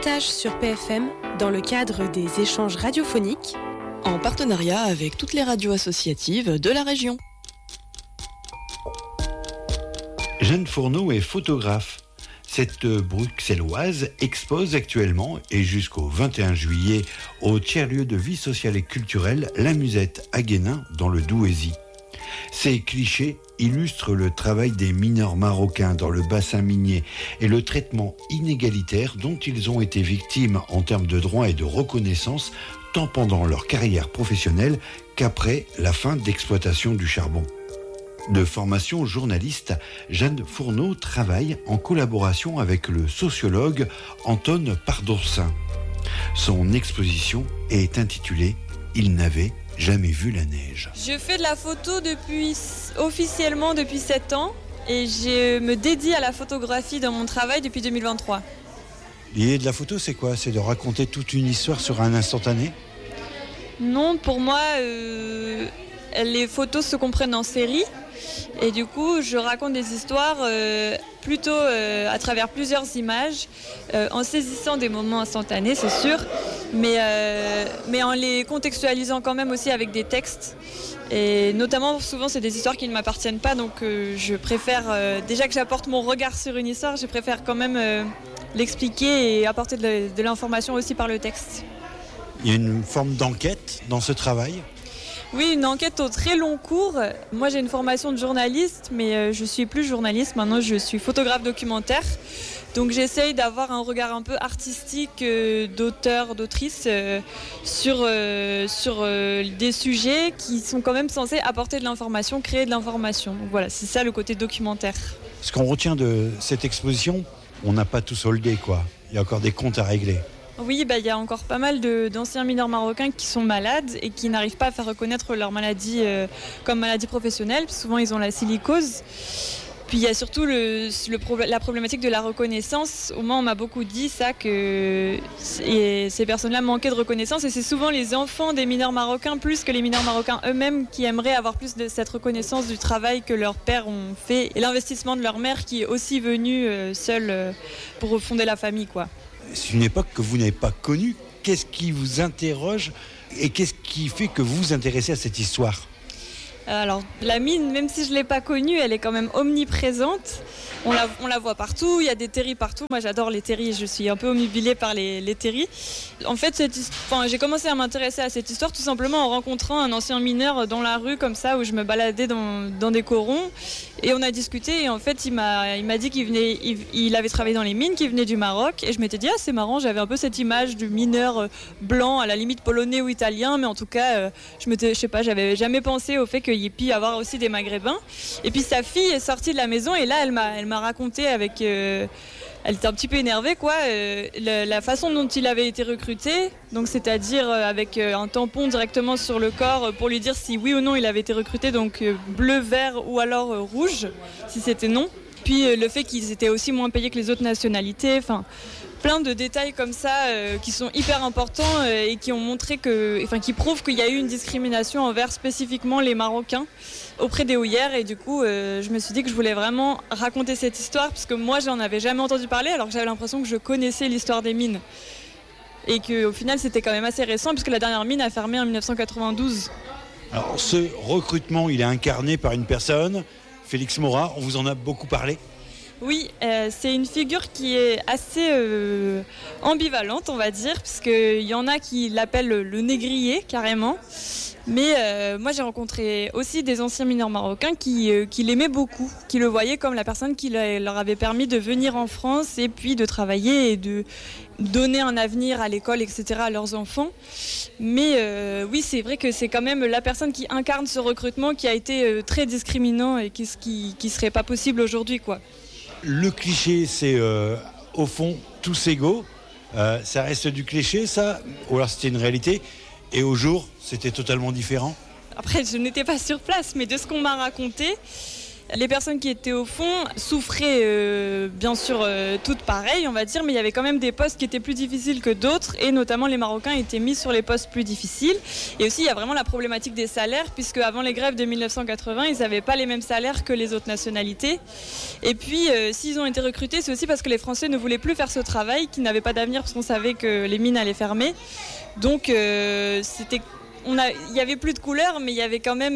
reportage sur PFM dans le cadre des échanges radiophoniques en partenariat avec toutes les radios associatives de la région. Jeanne Fourneau est photographe. Cette bruxelloise expose actuellement et jusqu'au 21 juillet au tiers-lieu de vie sociale et culturelle La Musette à Guénin dans le Douaisis. Ces clichés illustrent le travail des mineurs marocains dans le bassin minier et le traitement inégalitaire dont ils ont été victimes en termes de droits et de reconnaissance tant pendant leur carrière professionnelle qu'après la fin d'exploitation du charbon. De formation journaliste, Jeanne Fourneau travaille en collaboration avec le sociologue Anton Pardorsin. Son exposition est intitulée « Il n'avait jamais vu la neige ». Je fais de la photo officiellement depuis 7 ans et je me dédie à la photographie dans mon travail depuis 2023. L'idée de la photo, c'est quoi ? C'est de raconter toute une histoire sur un instantané ? Non, pour moi, les photos se comprennent en série. Et du coup, je raconte des histoires plutôt à travers plusieurs images, en saisissant des moments instantanés, c'est sûr, mais en les contextualisant quand même aussi avec des textes. Et notamment, souvent, c'est des histoires qui ne m'appartiennent pas, donc je préfère, déjà que j'apporte mon regard sur une histoire, je préfère quand même l'expliquer et apporter de l'information aussi par le texte. Il y a une forme d'enquête dans ce travail ? Oui, une enquête au très long cours. Moi, j'ai une formation de journaliste, mais je suis plus journaliste. Maintenant, je suis photographe documentaire. Donc, j'essaye d'avoir un regard un peu artistique d'auteur, d'autrice sur des sujets qui sont quand même censés apporter de l'information, créer de l'information. Donc voilà, c'est ça le côté documentaire. Ce qu'on retient de cette exposition, on n'a pas tout soldé, quoi. Il y a encore des comptes à régler. Oui, il y a encore pas mal d'anciens mineurs marocains qui sont malades et qui n'arrivent pas à faire reconnaître leur maladie comme maladie professionnelle. Souvent, ils ont la silicose. Puis, il y a surtout la problématique de la reconnaissance. Au moins, on m'a beaucoup dit ça, que ces personnes-là manquaient de reconnaissance. Et c'est souvent les enfants des mineurs marocains, plus que les mineurs marocains eux-mêmes, qui aimeraient avoir plus de cette reconnaissance du travail que leurs pères ont fait. Et l'investissement de leur mère qui est aussi venue seule pour fonder la famille, quoi. C'est une époque que vous n'avez pas connue. Qu'est-ce qui vous interroge et qu'est-ce qui fait que vous vous intéressez à cette histoire ? Alors, la mine, même si je ne l'ai pas connue, elle est quand même omniprésente. On la voit partout, il y a des terris partout. Moi, j'adore les terris, je suis un peu omnubilée par les terris. En fait, j'ai commencé à m'intéresser à cette histoire tout simplement en rencontrant un ancien mineur dans la rue, comme ça, où je me baladais dans des corons. Et on a discuté et en fait, il m'a dit il avait travaillé dans les mines, qu'il venait du Maroc. Et je m'étais dit, c'est marrant, j'avais un peu cette image du mineur blanc, à la limite polonais ou italien. Mais en tout cas, j'avais jamais pensé au fait qu'il y ait avoir aussi des Maghrébins. Et puis sa fille est sortie de la maison et là, elle m'a raconté avec... elle était un petit peu énervée, quoi, la façon dont il avait été recruté, donc c'est-à-dire avec un tampon directement sur le corps pour lui dire si oui ou non il avait été recruté, donc bleu, vert ou alors rouge, si c'était non. Puis le fait qu'ils étaient aussi moins payés que les autres nationalités, enfin plein de détails comme ça qui sont hyper importants et qui ont montré qui prouvent qu'il y a eu une discrimination envers spécifiquement les Marocains auprès des houillères. Et du coup, je me suis dit que je voulais vraiment raconter cette histoire parce que moi, j'en avais jamais entendu parler alors que j'avais l'impression que je connaissais l'histoire des mines. Et qu'au final, c'était quand même assez récent puisque la dernière mine a fermé en 1992. Alors, ce recrutement, il est incarné par une personne, Félix Mora, on vous en a beaucoup parlé. Oui, c'est une figure qui est assez ambivalente, on va dire, parce qu'il y en a qui l'appellent le négrier, carrément. Mais moi, j'ai rencontré aussi des anciens mineurs marocains qui l'aimaient beaucoup, qui le voyaient comme la personne qui leur avait permis de venir en France et puis de travailler et de donner un avenir à l'école, etc., à leurs enfants. Mais oui, c'est vrai que c'est quand même la personne qui incarne ce recrutement qui a été très discriminant et qui serait pas possible aujourd'hui, quoi. Le cliché, c'est au fond tous égaux. Ça reste du cliché, ça ? Ou alors c'était une réalité ? Et au jour, c'était totalement différent ? Après, je n'étais pas sur place, mais de ce qu'on m'a raconté, Les personnes qui étaient au fond souffraient bien sûr toutes pareilles, on va dire, mais il y avait quand même des postes qui étaient plus difficiles que d'autres, et notamment les Marocains étaient mis sur les postes plus difficiles. Et aussi, il y a vraiment la problématique des salaires, puisque avant les grèves de 1980, ils n'avaient pas les mêmes salaires que les autres nationalités. Et puis, s'ils ont été recrutés, c'est aussi parce que les Français ne voulaient plus faire ce travail, qui n'avait pas d'avenir, parce qu'on savait que les mines allaient fermer. Donc, il y avait plus de couleurs, mais il y avait quand même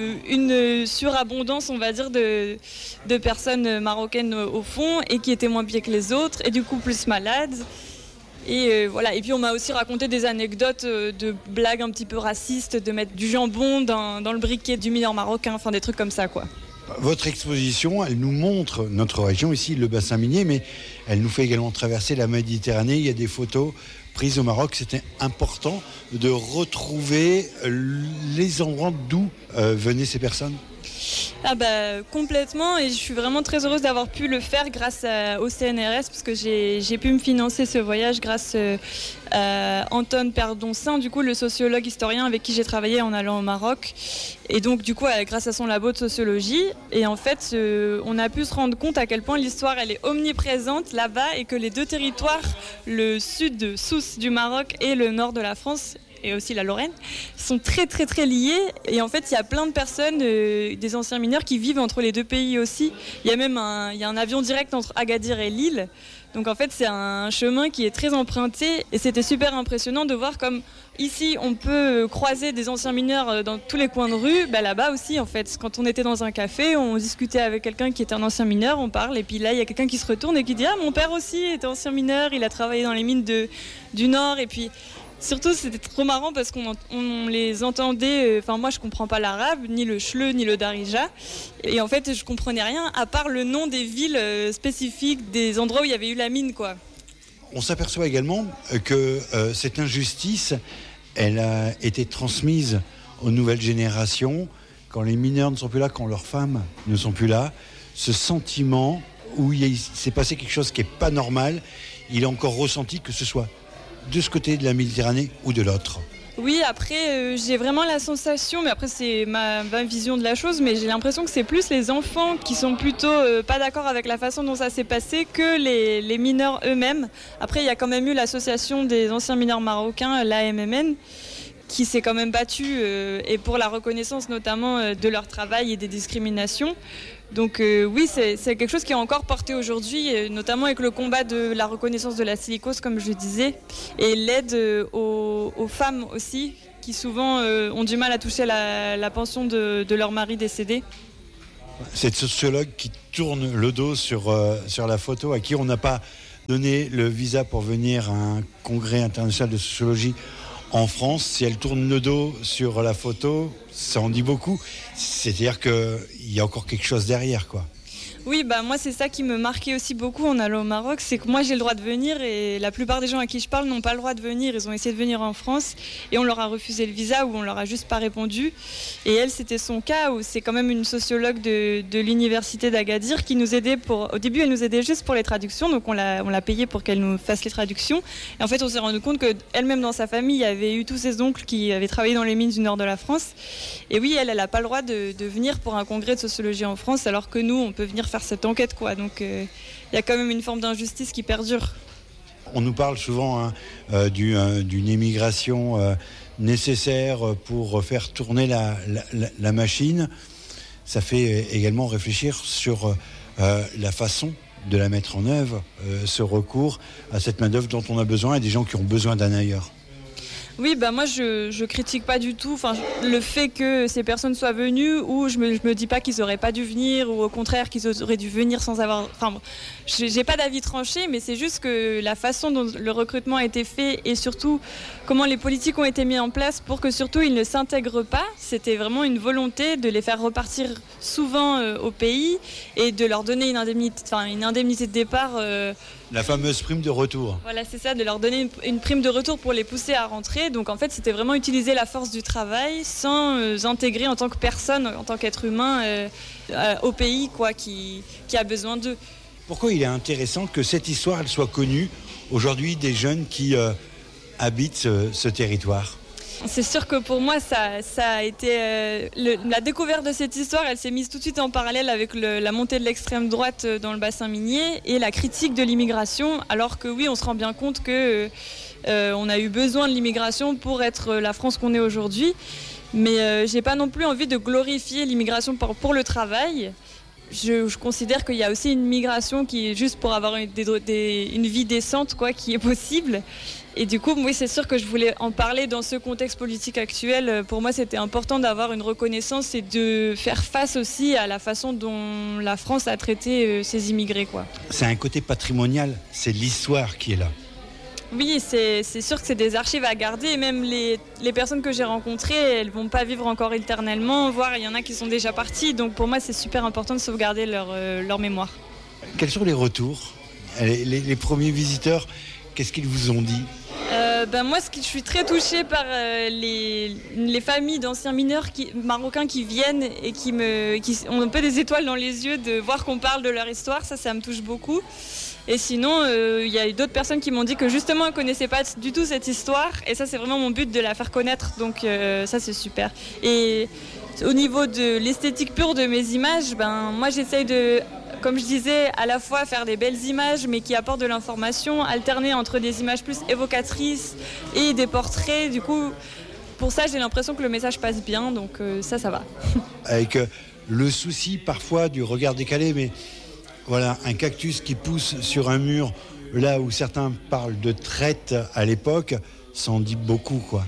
une surabondance, on va dire, de personnes marocaines au fond, et qui étaient moins payées que les autres, et du coup plus malades. Et voilà. Et puis on m'a aussi raconté des anecdotes de blagues un petit peu racistes, de mettre du jambon dans le briquet du mineur marocain, enfin des trucs comme ça, quoi. Votre exposition, elle nous montre notre région, ici le bassin minier, mais elle nous fait également traverser la Méditerranée. Il y a des photos prises au Maroc. C'était important de retrouver les endroits d'où venaient ces personnes. Ah bah complètement, et je suis vraiment très heureuse d'avoir pu le faire grâce au CNRS, parce que j'ai pu me financer ce voyage grâce à Anton Perdoncin, du coup le sociologue historien avec qui j'ai travaillé en allant au Maroc, et donc du coup grâce à son labo de sociologie. Et en fait on a pu se rendre compte à quel point l'histoire elle est omniprésente là-bas, et que les deux territoires, le sud de Sousse du Maroc et le nord de la France et aussi la Lorraine, sont très très très liés. Et en fait il y a plein de personnes, des anciens mineurs qui vivent entre les deux pays aussi. Il y a même un avion direct entre Agadir et Lille. Donc en fait c'est un chemin qui est très emprunté, et c'était super impressionnant de voir comme ici on peut croiser des anciens mineurs dans tous les coins de rue. Bah, là-bas aussi en fait, quand on était dans un café, on discutait avec quelqu'un qui était un ancien mineur, on parle, et puis là il y a quelqu'un qui se retourne et qui dit « Ah, mon père aussi était ancien mineur, il a travaillé dans les mines du Nord ». Et puis surtout, c'était trop marrant parce qu'on les entendait. Enfin, moi, je comprends pas l'arabe, ni le chleu, ni le darija. Et en fait, je comprenais rien, à part le nom des villes spécifiques, des endroits où il y avait eu la mine, quoi. On s'aperçoit également que cette injustice, elle a été transmise aux nouvelles générations. Quand les mineurs ne sont plus là, quand leurs femmes ne sont plus là, ce sentiment où il s'est passé quelque chose qui n'est pas normal, il est encore ressenti, que ce soit de ce côté de la Méditerranée ou de l'autre. Oui, après, j'ai vraiment la sensation, mais après c'est ma vision de la chose, mais j'ai l'impression que c'est plus les enfants qui sont plutôt pas d'accord avec la façon dont ça s'est passé que les mineurs eux-mêmes. Après, il y a quand même eu l'association des anciens mineurs marocains, l'AMMN, qui s'est quand même battue, et pour la reconnaissance notamment de leur travail et des discriminations. Donc oui, c'est quelque chose qui est encore porté aujourd'hui, notamment avec le combat de la reconnaissance de la silicose, comme je disais, et l'aide aux femmes aussi, qui souvent ont du mal à toucher la pension de leur mari décédé. Cette sociologue qui tourne le dos sur la photo, à qui on n'a pas donné le visa pour venir à un congrès international de sociologie en France, si elle tourne le dos sur la photo, ça en dit beaucoup. C'est-à-dire qu'il y a encore quelque chose derrière, quoi. Oui, bah moi c'est ça qui me marquait aussi beaucoup en allant au Maroc, c'est que moi j'ai le droit de venir, et la plupart des gens à qui je parle n'ont pas le droit de venir. Ils ont essayé de venir en France et on leur a refusé le visa, ou on leur a juste pas répondu. Et elle, c'était son cas, où c'est quand même une sociologue de l'université d'Agadir qui nous aidait au début elle nous aidait juste pour les traductions, donc on l'a payée pour qu'elle nous fasse les traductions. Et en fait on s'est rendu compte qu'elle-même dans sa famille avait eu tous ses oncles qui avaient travaillé dans les mines du nord de la France. Et oui, elle a pas le droit de venir pour un congrès de sociologie en France, alors que nous on peut venir faire cette enquête, quoi. Donc il y a quand même une forme d'injustice qui perdure. On nous parle souvent d'une émigration nécessaire pour faire tourner la machine. Ça fait également réfléchir sur la façon de la mettre en œuvre, ce recours à cette main-d'œuvre dont on a besoin, et des gens qui ont besoin d'un ailleurs. Oui, bah moi je critique pas du tout le fait que ces personnes soient venues, ou je me dis pas qu'ils auraient pas dû venir, ou au contraire qu'ils auraient dû venir sans avoir... Enfin, j'ai pas d'avis tranché, mais c'est juste que la façon dont le recrutement a été fait, et surtout comment les politiques ont été mis en place pour que surtout ils ne s'intègrent pas, c'était vraiment une volonté de les faire repartir souvent au pays, et de leur donner une indemnité de départ. La fameuse prime de retour. Voilà, c'est ça, de leur donner une prime de retour pour les pousser à rentrer. Donc en fait, c'était vraiment utiliser la force du travail sans intégrer en tant que personne, en tant qu'être humain au pays, quoi, qui a besoin d'eux. Pourquoi il est intéressant que cette histoire elle soit connue aujourd'hui des jeunes qui habitent ce territoire ? C'est sûr que pour moi, ça a été la découverte de cette histoire. Elle s'est mise tout de suite en parallèle avec la montée de l'extrême droite dans le bassin minier et la critique de l'immigration. Alors que oui, on se rend bien compte que on a eu besoin de l'immigration pour être la France qu'on est aujourd'hui. Mais j'ai pas non plus envie de glorifier l'immigration pour le travail. Je considère qu'il y a aussi une migration qui est juste pour avoir une vie décente, quoi, qui est possible. Et du coup, oui, c'est sûr que je voulais en parler dans ce contexte politique actuel. Pour moi, c'était important d'avoir une reconnaissance et de faire face aussi à la façon dont la France a traité ses immigrés, quoi. C'est un côté patrimonial, c'est l'histoire qui est là. Oui, c'est sûr que c'est des archives à garder. Et même les personnes que j'ai rencontrées, elles ne vont pas vivre encore éternellement, voire il y en a qui sont déjà partis. Donc pour moi, c'est super important de sauvegarder leur mémoire. Quels sont les retours ? Les premiers visiteurs, qu'est-ce qu'ils vous ont dit ? Moi, je suis très touchée par les familles d'anciens mineurs marocains qui viennent et qui ont un peu des étoiles dans les yeux de voir qu'on parle de leur histoire. Ça me touche beaucoup. Et sinon, il y a eu d'autres personnes qui m'ont dit que justement, elles ne connaissaient pas du tout cette histoire. Et ça, c'est vraiment mon but de la faire connaître. Donc ça, c'est super. Et au niveau de l'esthétique pure de mes images, moi, j'essaye de, comme je disais, à la fois faire des belles images, mais qui apportent de l'information, alterner entre des images plus évocatrices et des portraits. Du coup, pour ça, j'ai l'impression que le message passe bien. Donc ça va. Avec le souci parfois du regard décalé, mais... Voilà, un cactus qui pousse sur un mur, là où certains parlent de traite à l'époque, ça en dit beaucoup, quoi.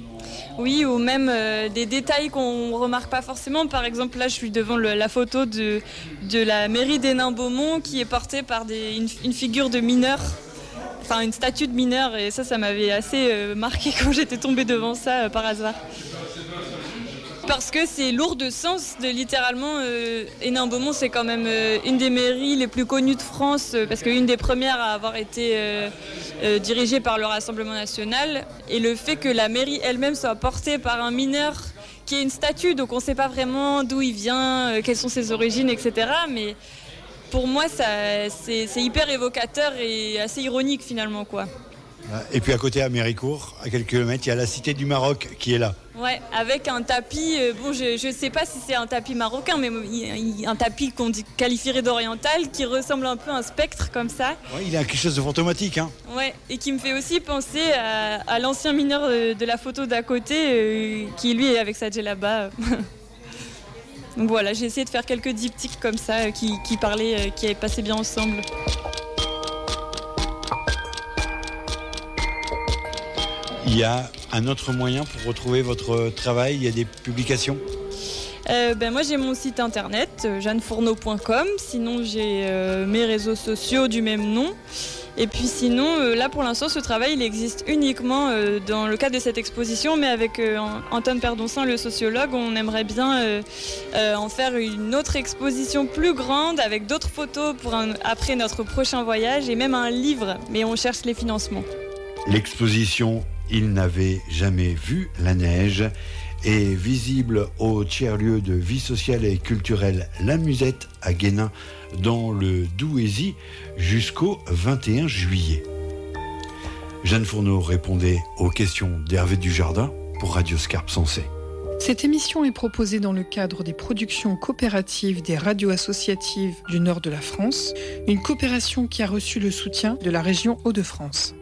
Oui, ou même des détails qu'on ne remarque pas forcément. Par exemple, là, je suis devant la photo de la mairie d'Hénin-Beaumont qui est portée par une figure de mineur, enfin une statue de mineur. Et ça m'avait assez marqué quand j'étais tombée devant ça par hasard. Parce que c'est lourd de sens, littéralement, Hénin-Beaumont, c'est quand même une des mairies les plus connues de France, parce qu'une des premières à avoir été dirigée par le Rassemblement national. Et le fait que la mairie elle-même soit portée par un mineur qui est une statue, donc on ne sait pas vraiment d'où il vient, quelles sont ses origines, etc. Mais pour moi, c'est hyper évocateur et assez ironique finalement, quoi. Et puis à côté, à Méricourt, à quelques kilomètres, il y a la Cité du Maroc qui est là. Ouais, avec un tapis, je ne sais pas si c'est un tapis marocain, mais un tapis qu'on qualifierait d'oriental, qui ressemble un peu à un spectre comme ça. Ouais, il a quelque chose de fantomatique, hein. Ouais, et qui me fait aussi penser à l'ancien mineur de la photo d'à côté, qui lui est avec sa djellaba. Donc voilà, j'ai essayé de faire quelques diptyques comme ça, qui parlaient, qui passaient bien ensemble. Il y a un autre moyen pour retrouver votre travail, il y a des publications ? Moi j'ai mon site internet, jeannefourneau.com, sinon j'ai mes réseaux sociaux du même nom. Et puis sinon, là pour l'instant ce travail il existe uniquement dans le cadre de cette exposition, mais avec Antoine Perdoncin, le sociologue, on aimerait bien en faire une autre exposition plus grande avec d'autres photos après notre prochain voyage et même un livre, mais on cherche les financements. L'exposition « Il n'avait jamais vu la neige » est visible au tiers-lieu de vie sociale et culturelle La Musette à Guénin dans le Douaisis jusqu'au 21 juillet. Jeanne Fourneau répondait aux questions d'Hervé Dujardin pour Radio Scarpe Sensée. Cette émission est proposée dans le cadre des productions coopératives des radios associatives du nord de la France, une coopération qui a reçu le soutien de la région Hauts-de-France.